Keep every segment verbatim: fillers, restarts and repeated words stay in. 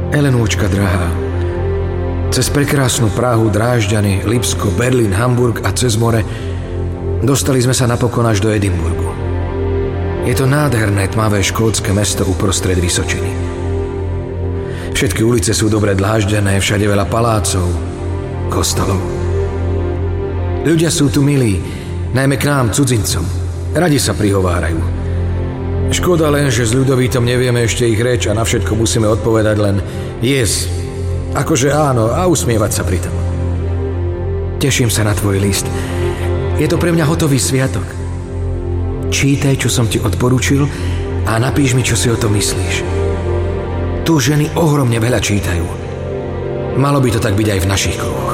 Elenúčka drahá, cez prekrásnu Prahu, Drážďany, Lipsko, Berlín, Hamburg a cez more dostali sme sa napokon až do Edinburgu. Je to nádherné tmavé škótske mesto uprostred Vysočiny. Všetky ulice sú dobre dláždené, všade veľa palácov, kostolov. Ľudia sú tu milí, najmä k nám, cudzincom. Radi sa prihovárajú. Škoda len, že s ľudovítom nevieme ešte ich reč a na všetko musíme odpovedať len yes, akože áno, a usmievať sa pritom. Teším sa na tvoj list. Je to pre mňa hotový sviatok. Čítaj, čo som ti odporúčil a napíš mi, čo si o tom myslíš. Tu ženy ohromne veľa čítajú. Malo by to tak byť aj v našich kruhoch.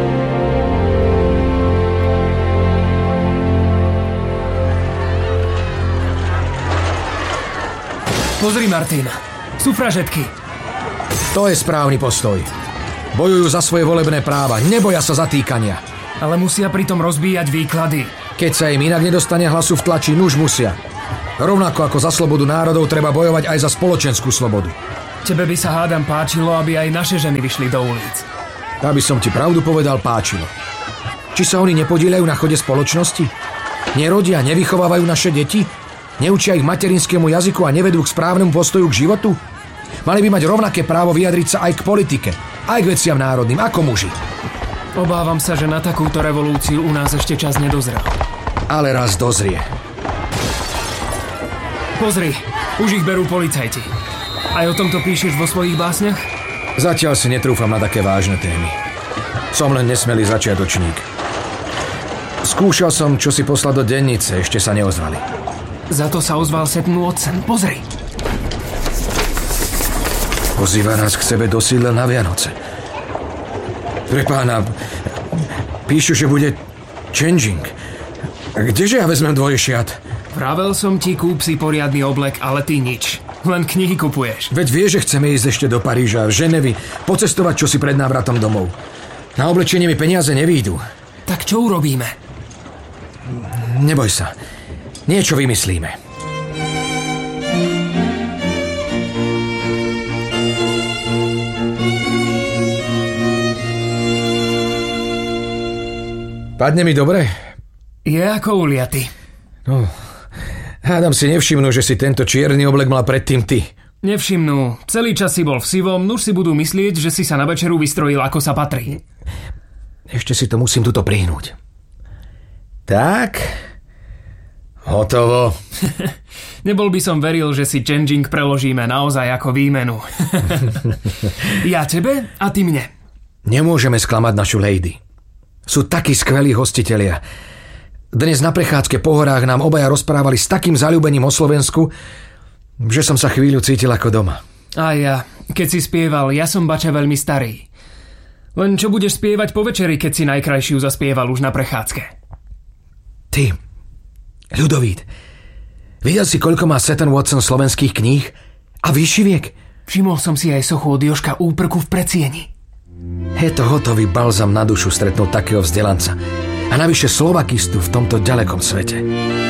Pozri, Martin, sufražetky. To je správny postoj. Bojujú za svoje volebné práva, neboja sa zatýkania. Ale musia pritom rozbíjať výklady. Keď sa im inak nedostane hlasu v tlači, nuž musia. Rovnako ako za slobodu národov treba bojovať aj za spoločenskú slobodu. Tebe by sa hádam páčilo, aby aj naše ženy vyšli do ulic. Aby som ti pravdu povedal, páčilo. Či sa oni nepodieľajú na chode spoločnosti? Nerodia, nevychovávajú naše deti? Neučia ich materinskému jazyku a nevedú k správnemu postoju k životu? Mali by mať rovnaké právo vyjadriť sa aj k politike, aj k veciam národným, ako muži. Obávam sa, že na takúto revolúciu u nás ešte čas nedozrel. Ale raz dozrie. Pozri, už ich berú policajti. Aj o tomto píšeš vo svojich básniach? Zatiaľ si netrúfam na také vážne témy. Som len nesmelý začiatočník. Skúšal som, čo si poslať do dennice, ešte sa neozvali. Za to sa ozval Seton Watson. Pozri. Pozýva nás k sebe do sídla na Vianoce. Pre pána, píšu, že bude changing. Kdeže ja vezmem dvojšiat? Vravel som ti, kúp si poriadny oblek, ale ty nič. Len knihy kupuješ. Veď vie, že chceme ísť ešte do Paríža, Ženevy, pocestovať čosi pred návratom domov. Na oblečenie mi peniaze nevídu. Tak čo urobíme? Neboj sa. Niečo vymyslíme. Padne mi dobre? Je ako uliaty. No, hádam si nevšimnú, že si tento čierny oblek mal predtým ty. Nevšimnú. Celý čas si bol v sivom, nuž si budú myslieť, že si sa na večeru vystrojil, ako sa patrí. Ešte si to musím tuto prihnúť. Tak... Hotovo. Nebol by som veril, že si changing preložíme naozaj ako výmenu. Ja tebe a ty mne. Nemôžeme sklamať našu lady. Sú takí skvelí hostitelia. Dnes na prechádzke po horách nám obaja rozprávali s takým zaľúbením o Slovensku, že som sa chvíľu cítil ako doma. A ja, keď si spieval, ja som bača veľmi starý. Len čo budeš spievať po večeri, keď si najkrajšiu zaspieval už na prechádzke? Ty... Ľudovít, videl si, koľko má Seton Watson slovenských kníh a výšiviek? Všimol som si aj sochu od Jožka Úprku v Predsieni. Je to hotový balzam na dušu stretnúť takého vzdelanca a navyše slovakistu v tomto ďalekom svete.